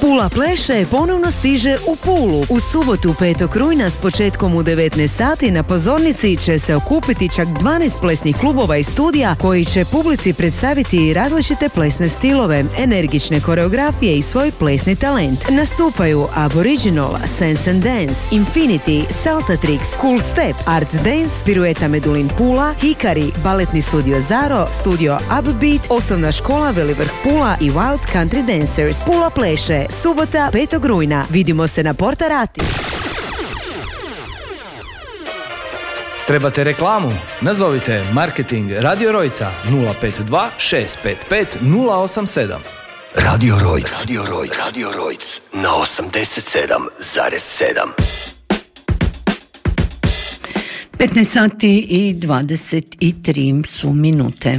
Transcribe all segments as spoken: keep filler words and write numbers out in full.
Pula pleše ponovno stiže u Pulu. U subotu petog rujna s početkom u devetnaest sati na pozornici će se okupiti čak dvanaest plesnih klubova i studija koji će publici predstaviti različite plesne stilove, energične koreografije i svoj plesni talent. Nastupaju Aboriginal, Sense and Dance, Infinity, Saltatrix, Cool Step, Art Dance, Pirueta Medulin Pula, Hikari, Baletni studio Zaro, studio Upbeat, Osnovna škola Velivrh Pula i Wild Country Dancers. Pula pleše, subota petog rujna. Vidimo se na Porta Rati. Trebate reklamu? Nazovite Marketing Radio Rojca nula pet dva šest pet pet nula osam sedam. Radio Rojc. Radio Rojc. Radio Rojc. Na osamdeset sedam zarez sedam. petnaest sati i dvadeset tri su minute.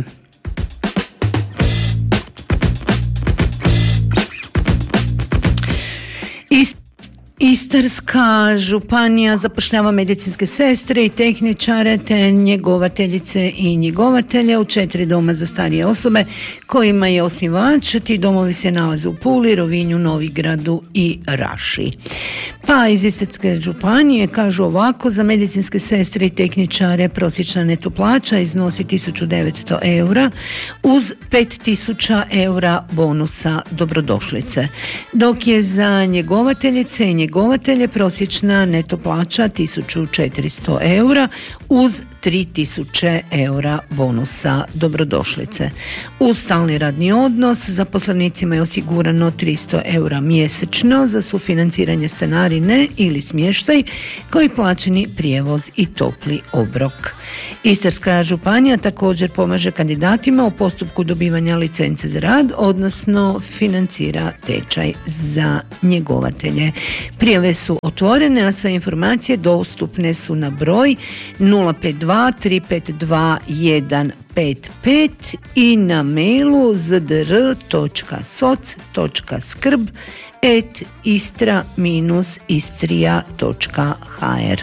Istarska županija zapošljava medicinske sestre i tehničare te njegovateljice i njegovatelje u četiri doma za starije osobe kojima je osnivač. Ti domovi se nalaze u Puli, Rovinju, Novigradu i Raši. Pa iz Istarske županije kažu ovako: za medicinske sestre i tehničare prosječna neto plaća iznosi tisuću devetsto eura uz pet tisuća eura bonusa dobrodošlice, dok je za njegovateljice i njegovatelje prosječna neto plaća tisuću četiristo eura uz tri tisuće eura bonusa dobrodošlice. Uz stalni radni odnos zaposlenicima je osigurano tristo eura mjesečno za sufinanciranje stanarine ili smještaj koji plaćeni prijevoz i topli obrok. Istarska županija također pomaže kandidatima u postupku dobivanja licence za rad, odnosno financira tečaj za njegovatelje. Prijave su otvorene, a sve informacije dostupne su na broj nula pet dva tri pet dva jedan pet pet i na mailu zdr točka soc točka skrb at istra dash istria točka hr.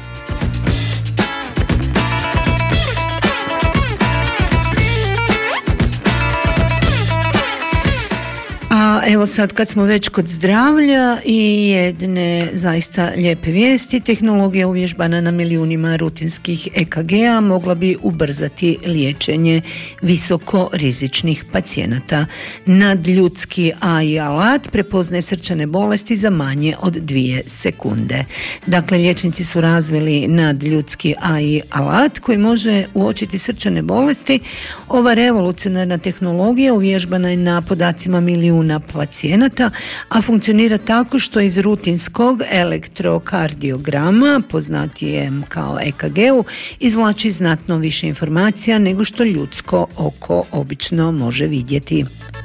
A evo sad kad smo već kod zdravlja i jedne zaista lijepe vijesti, tehnologija uvježbana na milijunima rutinskih E K G-a mogla bi ubrzati liječenje visoko rizičnih pacijenata. Nadljudski A I alat prepoznaje srčane bolesti za manje od dvije sekunde. Dakle, liječnici su razvili nadljudski A I alat koji može uočiti srčane bolesti. Ova revolucionarna tehnologija uvježbana je na podacima milijuna pacijenata, a funkcionira tako što iz rutinskog elektrokardiograma, poznatijem kao E K G-u, izvlači znatno više informacija nego što ljudsko oko obično može vidjeti.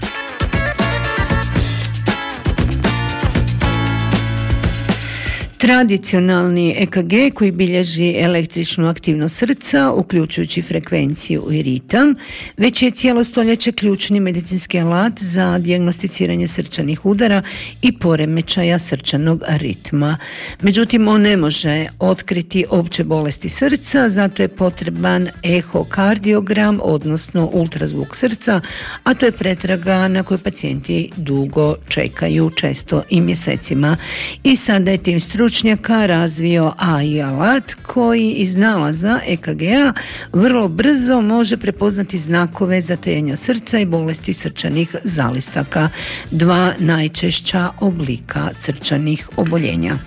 Tradicionalni E K G koji bilježi električnu aktivnost srca, uključujući frekvenciju i ritam, već je cijelo stoljeće ključni medicinski alat za dijagnosticiranje srčanih udara i poremećaja srčanog ritma. Međutim, on ne može otkriti opće bolesti srca, zato je potreban ehokardiogram, odnosno ultrazvuk srca, a to je pretraga na koju pacijenti dugo čekaju, često i mjesecima. I sada je tim stručnjaka razvio A I alat koji iz nalaza E K G-a vrlo brzo može prepoznati znakove zatajenja srca i bolesti srčanih zalistaka, dva najčešća oblika srčanih oboljenja.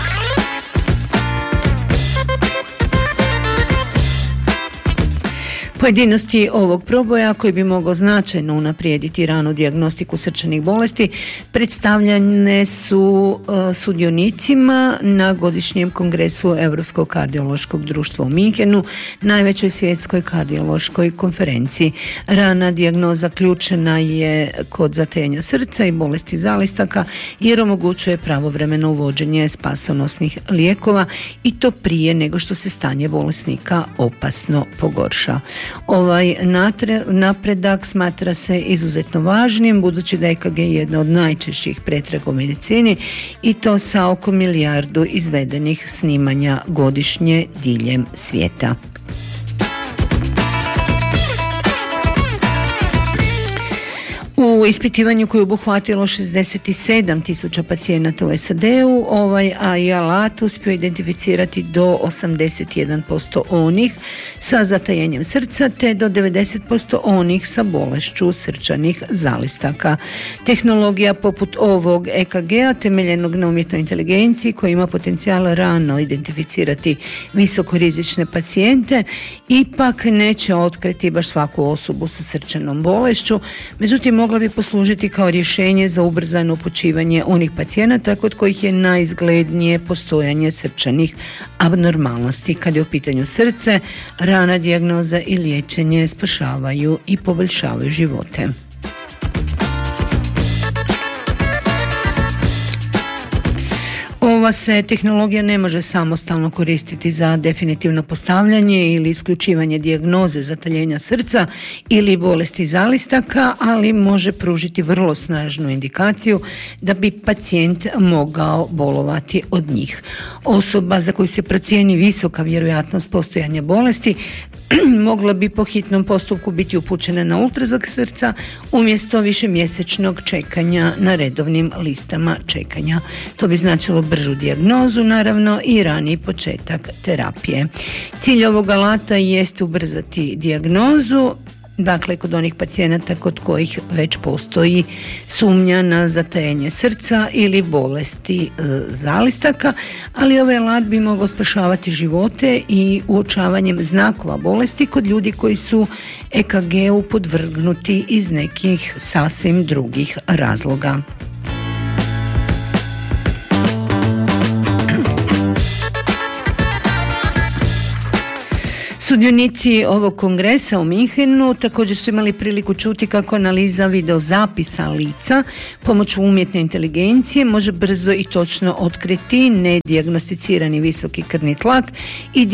Pojedinosti ovog proboja koji bi mogao značajno unaprijediti ranu dijagnostiku srčanih bolesti predstavljene su uh, sudionicima na godišnjem kongresu Europskog kardiološkog društva u Minhenu, najvećoj svjetskoj kardiološkoj konferenciji. Rana dijagnoza ključna je kod zatajenja srca i bolesti zalistaka jer omogućuje pravovremeno uvođenje spasonosnih lijekova i to prije nego što se stanje bolesnika opasno pogorša. Ovaj napredak smatra se izuzetno važnim, budući da je E K G jedna od najčešćih pretraga u medicini i to sa oko milijardu izvedenih snimanja godišnje diljem svijeta. U U ispitivanju koje je obuhvatilo šezdeset sedam tisuća pacijenata u S A D-u, ovaj A I alat uspio identificirati do osamdeset jedan posto onih sa zatajenjem srca te do devedeset posto onih sa bolešću srčanih zalistaka. Tehnologija poput ovog E K G-a temeljenog na umjetnoj inteligenciji koji ima potencijal rano identificirati visokorizične pacijente ipak neće otkriti baš svaku osobu sa srčanom bolešću, međutim mogla bi poslužiti kao rješenje za ubrzano upućivanje onih pacijenata kod kojih je najizglednije postojanje srčanih abnormalnosti. Kad je u pitanju srce, rana dijagnoza i liječenje spašavaju i poboljšavaju živote. Ova se tehnologija ne može samostalno koristiti za definitivno postavljanje ili isključivanje dijagnoze zataljenja srca ili bolesti zalistaka, ali može pružiti vrlo snažnu indikaciju da bi pacijent mogao bolovati od njih. Osoba za koju se procijeni visoka vjerojatnost postojanja bolesti mogla bi po hitnom postupku biti upućena na ultrazvuk srca umjesto višemjesečnog čekanja na redovnim listama čekanja. To bi značilo bržu dijagnozu, naravno, i raniji početak terapije. Cilj ovog alata jest ubrzati dijagnozu, dakle kod onih pacijenata kod kojih već postoji sumnja na zatajenje srca ili bolesti e, zalistaka, ali ovaj alat bi mogao spašavati živote i uočavanjem znakova bolesti kod ljudi koji su E K G-u podvrgnuti iz nekih sasvim drugih razloga. Sudionici ovog kongresa u Minhenu također su imali priliku čuti kako analiza videozapisa lica pomoću umjetne inteligencije može brzo i točno otkriti nedijagnosticirani visoki krvni tlak i